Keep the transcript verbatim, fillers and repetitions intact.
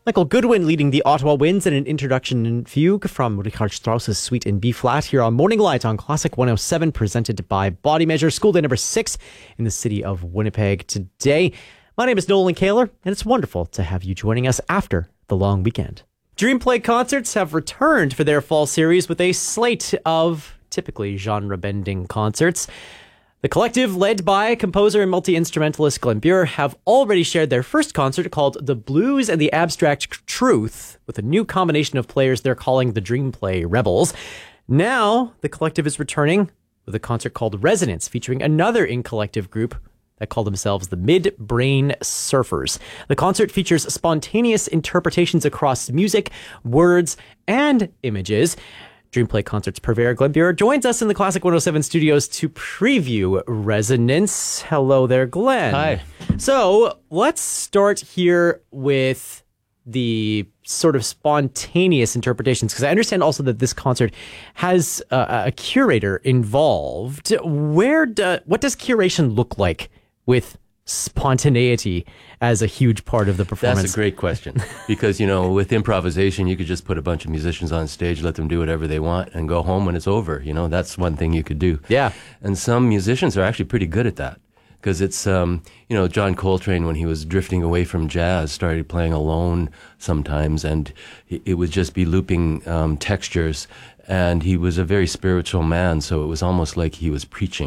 Michael Goodwin leading the Ottawa Winds in an introduction fugue from Richard Strauss's Suite in B flat here on Morning Light on Classic one oh seven, presented by Body Measure. School day number six in the city of Winnipeg today. My name is Nolan Kaler, and it's wonderful to have you joining us after the long weekend. Dreamplay Concerts have returned for their fall series with a slate of typically genre-bending concerts. The collective, led by composer and multi-instrumentalist Glenn Buhr, have already shared their first concert called The Blues and the Abstract Truth, with a new combination of players they're calling the Dreamplay Rebels. Now, the collective is returning with a concert called Resonance, featuring another in-collective group that call themselves the Mid-Brain Surfers. The concert features spontaneous interpretations across music, words, and images. Dreamplay Concerts purveyor Glenn Buhr joins us in the Classic one oh seven studios to preview Resonance. Hello there, Glenn. Hi. So let's start here with the sort of spontaneous interpretations, because I understand also that this concert has a, a curator involved. Where do, what does curation look like with spontaneity as a huge part of the performance? That's a great question, because, you know, with improvisation, you could just put a bunch of musicians on stage, let them do whatever they want, and go home when it's over. You know, that's one thing you could do. Yeah. And some musicians are actually pretty good at that, because it's, um, you know, John Coltrane, when he was drifting away from jazz, started playing alone sometimes, and it would just be looping um, textures. And he was a very spiritual man, so it was almost like he was preaching.